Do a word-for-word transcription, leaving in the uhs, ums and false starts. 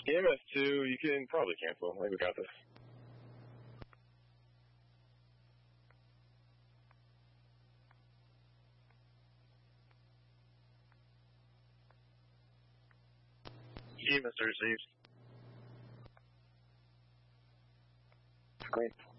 E M S two, you can probably cancel. I think we got this. E M S two received. Great.